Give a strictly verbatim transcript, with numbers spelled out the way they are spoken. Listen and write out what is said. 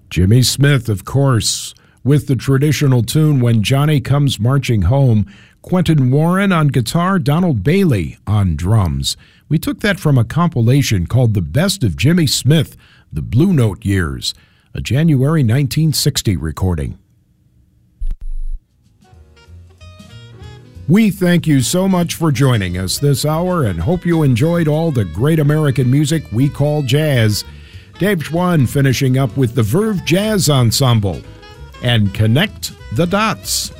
Jimmy Smith, of course, with the traditional tune When Johnny Comes Marching Home. Quentin Warren on guitar, Donald Bailey on drums. We took that from a compilation called The Best of Jimmy Smith, The Blue Note Years, a January nineteen sixty recording. We thank you so much for joining us this hour and hope you enjoyed all the great American music we call jazz. Dave Schwann finishing up with the Verve Jazz Ensemble and Connect the Dots.